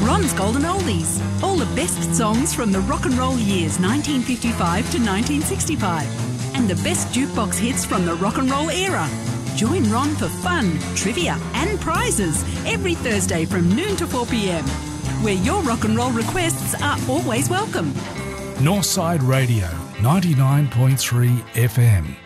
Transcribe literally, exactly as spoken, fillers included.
Ron's Golden Oldies. All the best songs from the rock and roll years nineteen fifty-five to nineteen sixty-five. And the best jukebox hits from the rock and roll era. Join Ron for fun, trivia and prizes every Thursday from noon to four p m, where your rock and roll requests are always welcome. Northside Radio, ninety-nine point three F M.